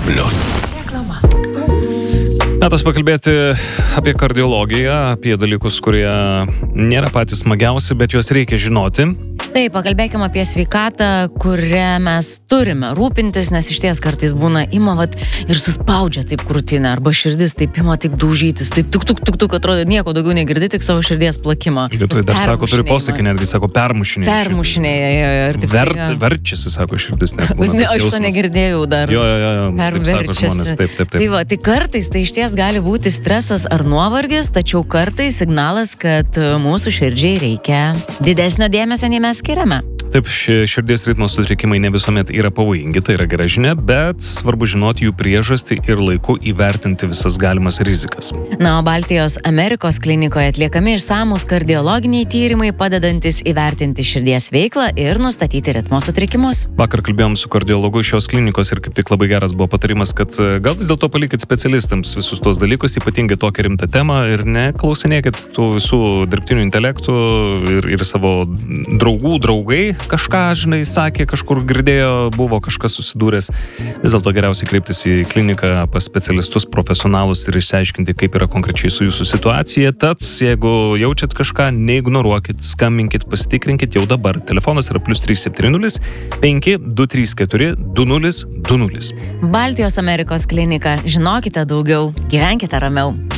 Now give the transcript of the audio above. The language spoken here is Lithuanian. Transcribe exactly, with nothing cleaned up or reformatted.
Plius. Metas pakalbėti apie kardiologiją, apie dalykus, kurie nėra patys smagiausi, bet juos reikia žinoti. Taip, pakalbėkime apie sveikatą, kurią mes turime rūpintis, nes iš ties kartais būna ima vat, ir suspaudžia taip krūtinę, arba širdis taip ima taip daužytis, taip tuk tuk tuk tuk, atrodo nieko daugiau negirdi, tik savo širdies plakimą. Lietuviai dar sako, turi posakį, netgi sako permušinėje. Permušinėje. Vert, verčiasi, sako širdis. Net, ne, aš to negirdėjau dar. Jo, jo, jo, taip sako žmonės, taip, taip, taip. Tai va, tai kartais tai iš ties gali būti stresas ar nuovargis, tačiau kartais signalas, kad mūsų širdžiai reikia didesnio dėmesio, nei mes skiriame. Taip, širdies ritmo sutrikimai ne visuomet yra pavojingi, tai yra gera žinia, bet svarbu žinoti jų priežastį ir laiku įvertinti visas galimas rizikas. Na, o Baltijos Amerikos klinikoje atliekami išsamūs kardiologiniai tyrimai, padedantis įvertinti širdies veiklą ir nustatyti ritmo sutrikimus. Vakar kalbėjom su kardiologu šios klinikos ir kaip tik labai geras buvo patarimas, kad gal vis dėlto palikit specialistams visus tuos dalykus, ypatingai tokią rimtą temą ir neklausinėkit tų visų dirbtinių intelektų ir, ir savo draugų, draugai. Kažką, žinai, sakė, kažkur girdėjo, buvo kažkas susidūręs. Vis dėlto geriausiai kreiptis į kliniką pas specialistus, profesionalus ir išsiaiškinti, kaip yra konkrečiai su jūsų situacija. Tad, jeigu jaučiat kažką, neignoruokit, skambinkit, pasitikrinkit jau dabar. Telefonas yra plius trys septyni nulis penki du trys keturi du nulis du nulis. Baltijos Amerikos klinika. Žinokite daugiau, gyvenkite ramiau.